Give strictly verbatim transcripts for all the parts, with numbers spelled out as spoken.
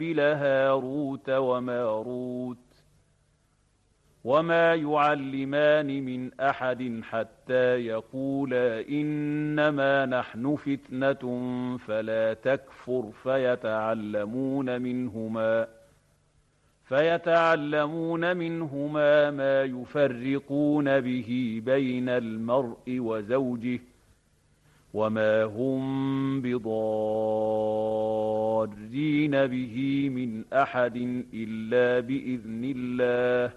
قابل هاروت وماروت وما يعلمان من أحد حتى يقولا إنما نحن فتنة فلا تكفر فيتعلمون منهما فيتعلمون منهما ما يفرقون به بين المرء وزوجه وما هم بضارين به من أحد إلا بإذن الله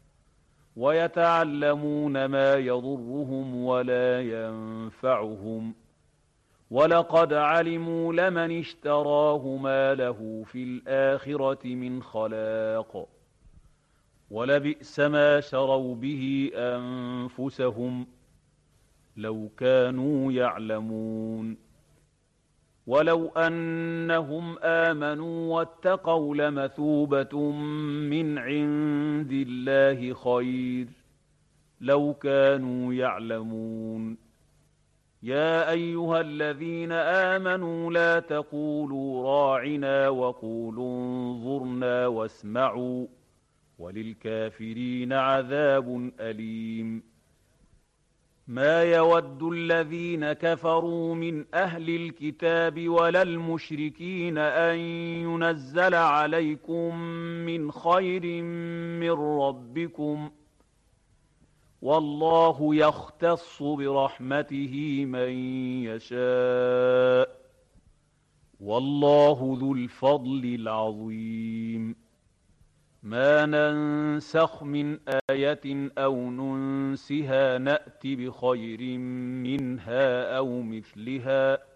ويتعلمون ما يضرهم ولا ينفعهم ولقد علموا لمن اشتراه ما له في الآخرة من خلاق ولبئس ما شروا به أنفسهم لو كانوا يعلمون ولو أنهم آمنوا واتقوا لمثوبة من عند الله خير لو كانوا يعلمون يا أيها الذين آمنوا لا تقولوا راعنا وقولوا انظرنا واسمعوا وللكافرين عذاب أليم ما يود الذين كفروا من أهل الكتاب ولا المشركين أن ينزل عليكم من خير من ربكم والله يختص برحمته من يشاء والله ذو الفضل العظيم ما ننسخ من آية أو ننسها نأت بخير منها أو مثلها